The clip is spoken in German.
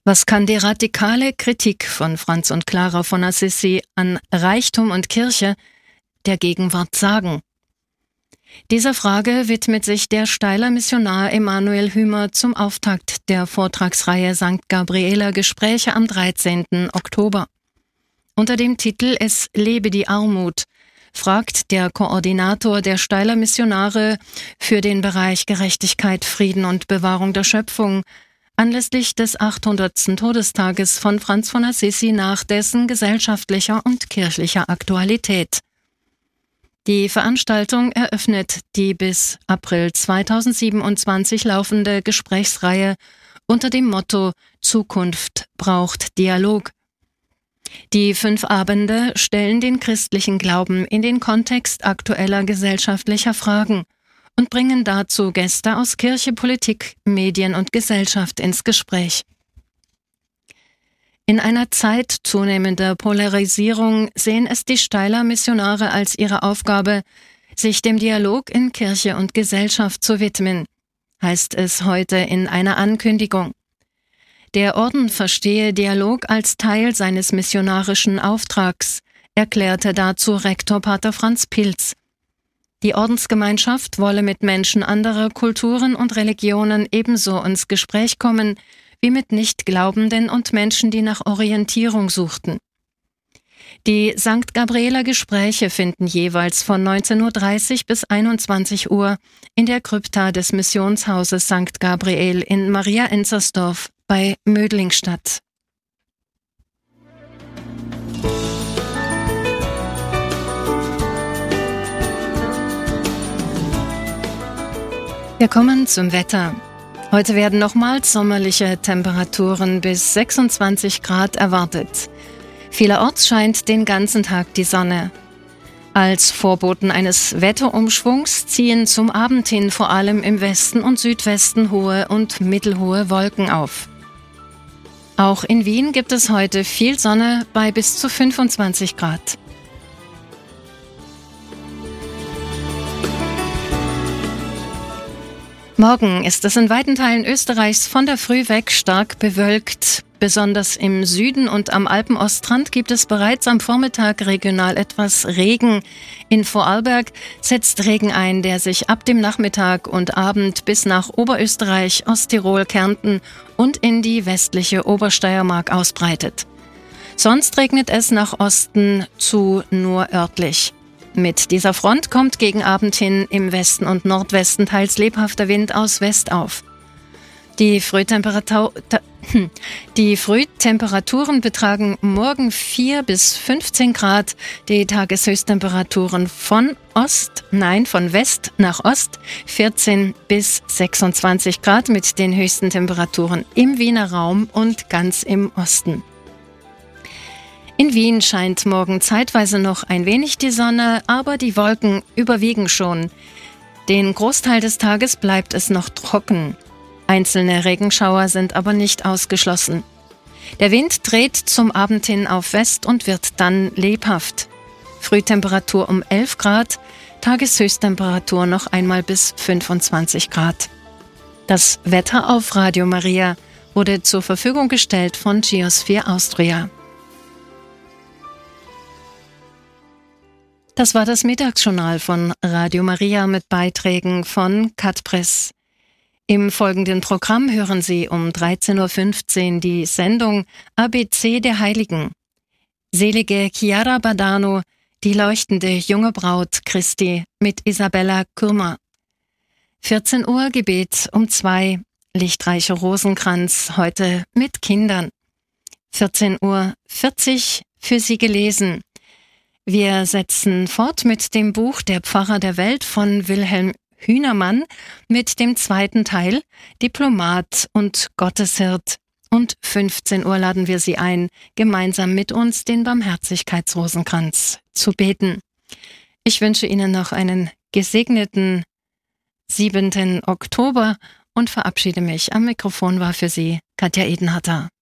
Was kann die radikale Kritik von Franz und Clara von Assisi an Reichtum und Kirche der Gegenwart sagen? Dieser Frage widmet sich der Steyler Missionar Emanuel Hümer zum Auftakt der Vortragsreihe St. Gabriela Gespräche am 13. Oktober. Unter dem Titel Es lebe die Armut fragt der Koordinator der Steyler Missionare für den Bereich Gerechtigkeit, Frieden und Bewahrung der Schöpfung anlässlich des 800. Todestages von Franz von Assisi nach dessen gesellschaftlicher und kirchlicher Aktualität. Die Veranstaltung eröffnet die bis April 2027 laufende Gesprächsreihe unter dem Motto Zukunft braucht Dialog. Die 5 Abende stellen den christlichen Glauben in den Kontext aktueller gesellschaftlicher Fragen und bringen dazu Gäste aus Kirche, Politik, Medien und Gesellschaft ins Gespräch. In einer Zeit zunehmender Polarisierung sehen es die Steyler Missionare als ihre Aufgabe, sich dem Dialog in Kirche und Gesellschaft zu widmen, heißt es heute in einer Ankündigung. Der Orden verstehe Dialog als Teil seines missionarischen Auftrags, erklärte dazu Rektor Pater Franz Pilz. Die Ordensgemeinschaft wolle mit Menschen anderer Kulturen und Religionen ebenso ins Gespräch kommen, wie mit Nichtglaubenden und Menschen, die nach Orientierung suchten. Die St. Gabriela Gespräche finden jeweils von 19:30 Uhr bis 21 Uhr in der Krypta des Missionshauses St. Gabriel in Maria-Enzersdorf bei Mödling statt. Wir kommen zum Wetter. Heute werden nochmals sommerliche Temperaturen bis 26 Grad erwartet. Vielerorts scheint den ganzen Tag die Sonne. Als Vorboten eines Wetterumschwungs ziehen zum Abend hin vor allem im Westen und Südwesten hohe und mittelhohe Wolken auf. Auch in Wien gibt es heute viel Sonne bei bis zu 25 Grad. Morgen ist es in weiten Teilen Österreichs von der Früh weg stark bewölkt. Besonders im Süden und am Alpenostrand gibt es bereits am Vormittag regional etwas Regen. In Vorarlberg setzt Regen ein, der sich ab dem Nachmittag und Abend bis nach Oberösterreich, Osttirol, Kärnten und in die westliche Obersteiermark ausbreitet. Sonst regnet es nach Osten zu nur örtlich. Mit dieser Front kommt gegen Abend hin im Westen und Nordwesten teils lebhafter Wind aus West auf. Die Frühtemperaturen betragen morgen 4 bis 15 Grad, die Tageshöchsttemperaturen von West nach Ost 14 bis 26 Grad mit den höchsten Temperaturen im Wiener Raum und ganz im Osten. In Wien scheint morgen zeitweise noch ein wenig die Sonne, aber die Wolken überwiegen schon. Den Großteil des Tages bleibt es noch trocken. Einzelne Regenschauer sind aber nicht ausgeschlossen. Der Wind dreht zum Abend hin auf West und wird dann lebhaft. Frühtemperatur um 11 Grad, Tageshöchsttemperatur noch einmal bis 25 Grad. Das Wetter auf Radio Maria wurde zur Verfügung gestellt von Geosphere Austria. Das war das Mittagsjournal von Radio Maria mit Beiträgen von Kat Press. Im folgenden Programm hören Sie um 13:15 Uhr die Sendung ABC der Heiligen. Selige Chiara Badano, die leuchtende junge Braut Christi mit Isabella Kürmer. 14 Uhr Gebet um 2, lichtreicher Rosenkranz, heute mit Kindern. 14:40 Uhr für Sie gelesen. Wir setzen fort mit dem Buch Der Pfarrer der Welt von Wilhelm Hühnermann mit dem zweiten Teil Diplomat und Gotteshirt. Und 15 Uhr laden wir Sie ein, gemeinsam mit uns den Barmherzigkeitsrosenkranz zu beten. Ich wünsche Ihnen noch einen gesegneten 7. Oktober und verabschiede mich. Am Mikrofon war für Sie Katja Edenharter.